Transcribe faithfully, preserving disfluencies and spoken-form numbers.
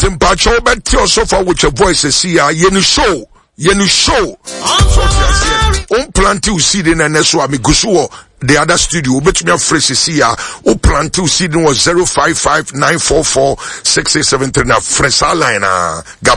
Timpacho bet your sofa with your voice see ya yenu show yenu show on plant to seed in an S O A Migusuo the other studio bet me a fresh see ya o plant to seed was zero five five nine four four six eight seven three na fresh line.